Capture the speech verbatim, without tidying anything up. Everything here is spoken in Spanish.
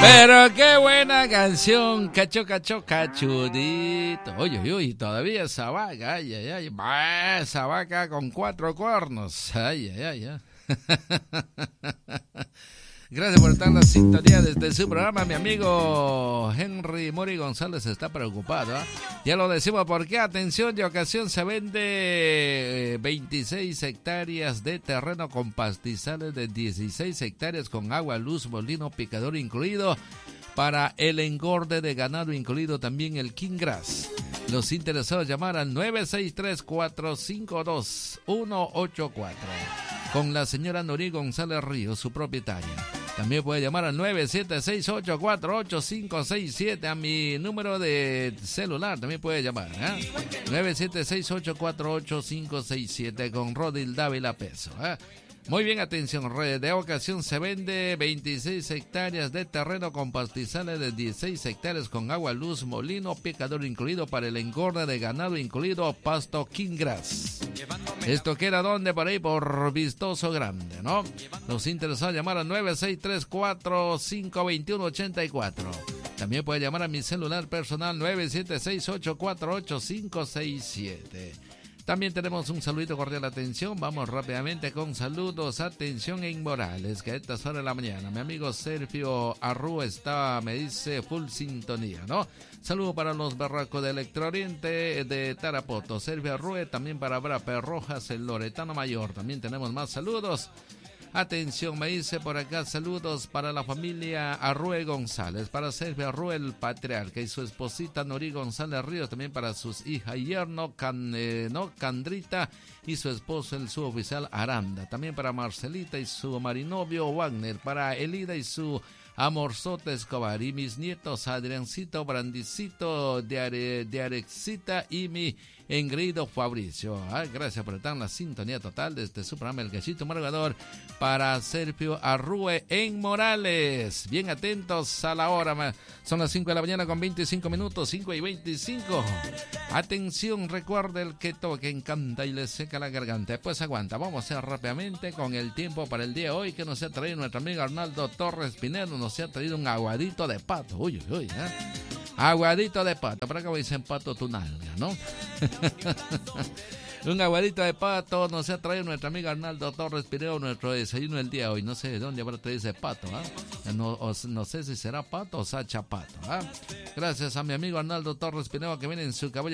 Pero qué buena canción, cacho, cacho, cachudito. Oye, oye, oye, todavía esa vaca, ay, ay, ay, bah, esa vaca con cuatro cuernos, ay, ay, ay, ay. Gracias por estar en la sintonía desde su programa. Mi amigo Henry Mori González está preocupado, ¿eh? Ya lo decimos porque, atención, de ocasión se vende veintiséis hectáreas de terreno con pastizales de dieciséis hectáreas con agua, luz, molino, picador incluido, para el engorde de ganado, incluido también el King Grass. Los interesados llamar al nueve seis tres, cuatro cinco dos, uno ocho cuatro con la señora Nori González Ríos, su propietaria. También puede llamar al nueve siete seis, ocho cuatro ocho, cinco seis siete a mi número de celular. También puede llamar, ¿eh? nueve siete seis, ocho cuatro ocho, cinco seis siete con Rodil Dávila Peso, ¿eh? Muy bien, atención, de ocasión se vende veintiséis hectáreas de terreno con pastizales de dieciséis hectáreas con agua, luz, molino, picador incluido para el engorde de ganado, incluido pasto King Grass. Esto queda donde, por ahí, por Vistoso Grande, ¿no? Los interesados llamar al nueve seis tres, cuatro cinco dos uno, ocho cuatro. También puede llamar a mi celular personal nueve siete seis, ocho cuatro ocho, cinco seis siete. También tenemos un saludito cordial, atención, vamos rápidamente con saludos, atención en Morales, que a estas horas de la mañana, mi amigo Sergio Arrúa está, me dice, full sintonía, ¿no? Saludo para los berracos de Electrooriente de Tarapoto, Sergio Arrúa, también para Brape Rojas, el Loretano Mayor, también tenemos más saludos. Atención, me dice por acá, saludos para la familia Arrue González, para Sergio Arrue, el patriarca, y su esposita Nori González Ríos, también para sus hijas yerno, Can, eh, no, Candrita, y su esposo, el suboficial Aranda, también para Marcelita y su marinovio Wagner, para Elida y su amorzote Escobar, y mis nietos Adriancito, Brandicito, de, Are, de Arexita y mi engreído Fabricio. Ah, gracias por estar en la sintonía total desde su programa El Gallito Margador para Sergio Arrue en Morales. Bien atentos a la hora, son las cinco de la mañana con veinticinco minutos, cinco y veinticinco. Atención, recuerde, el que toque encanta y le seca la garganta. Pues aguanta, vamos a hacer rápidamente con el tiempo para el día de hoy, que nos ha traído nuestro amigo Arnaldo Torres Pinedo. Nos ha traído un aguadito de pato. Uy, uy, uy, ¿eh? Aguadito de pato, para acá me dicen pato tu nalga, ¿no? Un aguadito de pato nos ha traído nuestra amiga Arnaldo Torres Pinedo, nuestro desayuno el día de hoy. No sé de dónde habrá traído ese pato, ¿eh? No, o, no sé si será pato o sacha pato, ¿eh? Gracias a mi amigo Arnaldo Torres Pinedo, que viene en su caballo